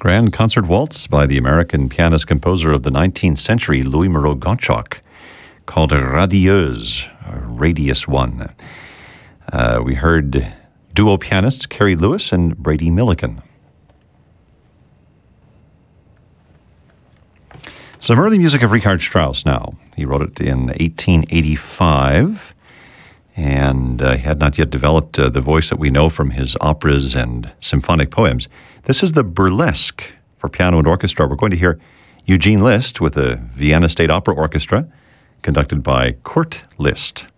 Grand Concert Waltz by the American pianist-composer of the 19th century, Louis Moreau-Gottschalk, called Radieuse, Radius One. We heard duo pianists Carrie Lewis and Brady Milligan. Some early music of Richard Strauss now. He wrote it in 1885, and he had not yet developed the voice that we know from his operas and symphonic poems. This is the Burlesque for piano and orchestra. We're going to hear Eugene Liszt with the Vienna State Opera Orchestra, conducted by Kurt Liszt.